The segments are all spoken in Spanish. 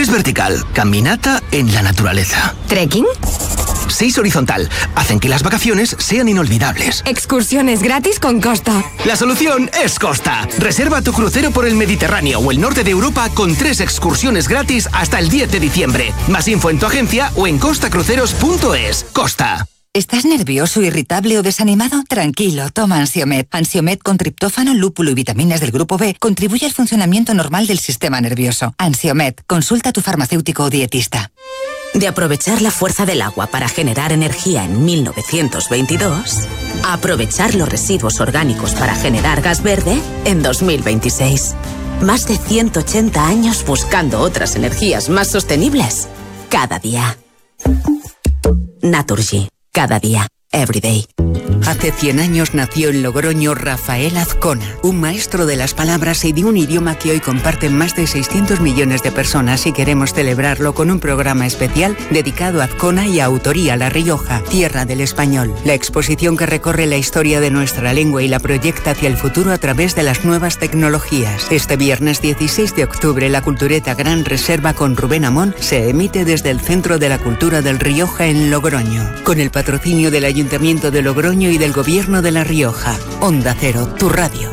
3 vertical, caminata en la naturaleza. ¿Trekking? 6 horizontal, hacen que las vacaciones sean inolvidables. Excursiones gratis con Costa. La solución es Costa. Reserva tu crucero por el Mediterráneo o el norte de Europa con 3 excursiones gratis hasta el 10 de diciembre. Más info en tu agencia o en costacruceros.es. Costa. ¿Estás nervioso, irritable o desanimado? Tranquilo, toma Ansiomed. Ansiomed con triptófano, lúpulo y vitaminas del grupo B contribuye al funcionamiento normal del sistema nervioso. Ansiomed, consulta a tu farmacéutico o dietista. De aprovechar la fuerza del agua para generar energía en 1922, a aprovechar los residuos orgánicos para generar gas verde en 2026. Más de 180 años buscando otras energías más sostenibles cada día. Naturgy. Cada día. Everyday. Hace 100 años nació en Logroño Rafael Azcona, un maestro de las palabras y de un idioma que hoy comparten más de 600 millones de personas, y queremos celebrarlo con un programa especial dedicado a Azcona y a Autoría La Rioja, tierra del español. La exposición que recorre la historia de nuestra lengua y la proyecta hacia el futuro a través de las nuevas tecnologías. Este viernes 16 de octubre, la Cultureta Gran Reserva con Rubén Amón se emite desde el Centro de la Cultura del Rioja en Logroño, con el patrocinio del Ayuntamiento de Logroño y del Gobierno de La Rioja. Onda Cero, tu radio.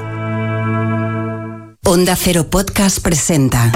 Onda Cero Podcast presenta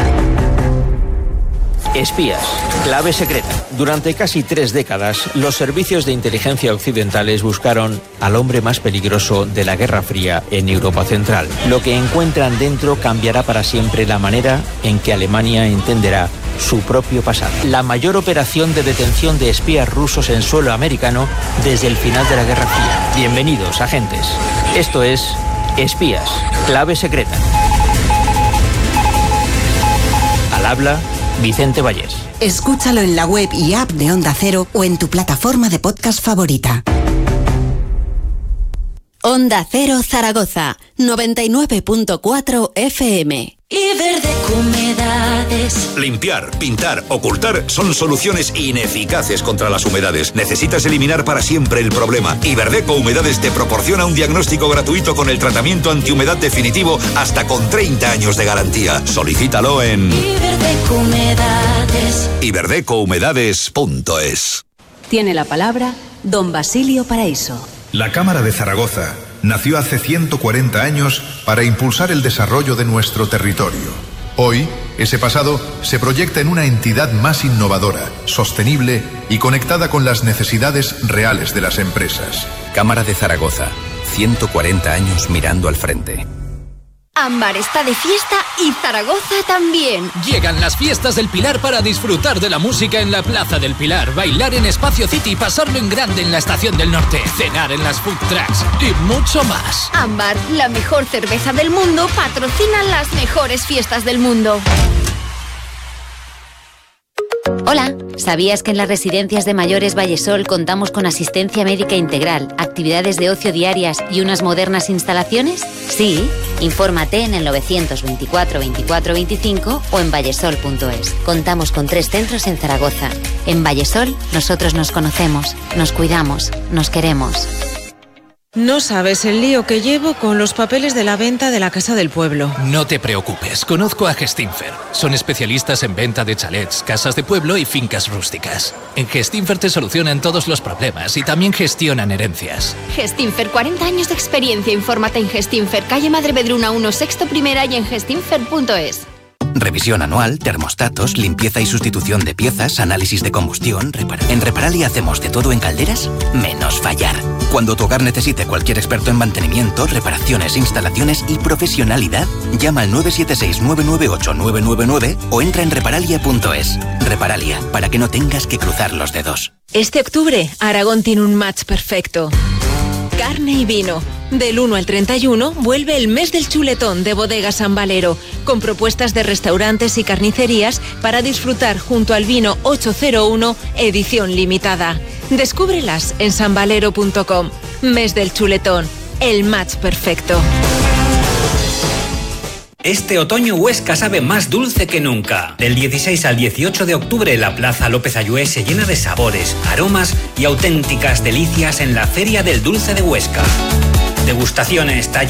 Espías, clave secreta. Durante casi 3 décadas, los servicios de inteligencia occidentales buscaron al hombre más peligroso de la Guerra Fría en Europa Central. Lo que encuentran dentro cambiará para siempre la manera en que Alemania entenderá su propio pasado. La mayor operación de detención de espías rusos en suelo americano desde el final de la Guerra Fría. Bienvenidos, agentes. Esto es Espías, clave secreta. Al habla Vicente Vallés. Escúchalo en la web y app de Onda Cero o en tu plataforma de podcast favorita. Onda Cero Zaragoza, 99.4 FM. Iberdeco Humedades. Limpiar, pintar, ocultar son soluciones ineficaces contra las humedades. Necesitas eliminar para siempre el problema. Iberdeco Humedades te proporciona un diagnóstico gratuito con el tratamiento antihumedad definitivo hasta con 30 años de garantía. Solicítalo en Iberdeco Humedades. iberdecohumedades.es. Tiene la palabra don Basilio Paraíso. La Cámara de Zaragoza nació hace 140 años para impulsar el desarrollo de nuestro territorio. Hoy, ese pasado se proyecta en una entidad más innovadora, sostenible y conectada con las necesidades reales de las empresas. Cámara de Zaragoza, 140 años mirando al frente. Ámbar está de fiesta y Zaragoza también. Llegan las fiestas del Pilar para disfrutar de la música en la Plaza del Pilar, bailar en Espacio City, pasarlo en grande en la Estación del Norte, cenar en las food trucks y mucho más. Ámbar, la mejor cerveza del mundo, patrocina las mejores fiestas del mundo. Hola, ¿sabías que en las residencias de mayores Vallesol contamos con asistencia médica integral, actividades de ocio diarias y unas modernas instalaciones? Sí, infórmate en el 924 24 25 o en vallesol.es. Contamos con 3 centros en Zaragoza. En Vallesol, nosotros nos conocemos, nos cuidamos, nos queremos. No sabes el lío que llevo con los papeles de la venta de la Casa del Pueblo. No te preocupes, conozco a Gestinfer. Son especialistas en venta de chalets, casas de pueblo y fincas rústicas. En Gestinfer te solucionan todos los problemas y también gestionan herencias. Gestinfer, 40 años de experiencia. Infórmate en Gestinfer, calle Madre Vedruna 1, sexto primera y en gestinfer.es. Revisión anual, termostatos, limpieza y sustitución de piezas, análisis de combustión. En Reparalia hacemos de todo en calderas, menos fallar. Cuando tu hogar necesite cualquier experto en mantenimiento, reparaciones, instalaciones y profesionalidad, llama al 976-998-999 o entra en reparalia.es. Reparalia, para que no tengas que cruzar los dedos. Este octubre, Aragón tiene un match perfecto. Carne y vino. Del 1 al 31 vuelve el mes del chuletón de Bodega San Valero, con propuestas de restaurantes y carnicerías para disfrutar junto al vino 801 edición limitada. Descúbrelas en sanvalero.com. Mes del chuletón, el match perfecto. Este otoño Huesca sabe más dulce que nunca. Del 16 al 18 de octubre la Plaza López Ayué se llena de sabores, aromas y auténticas delicias en la Feria del Dulce de Huesca. Degustaciones, talleres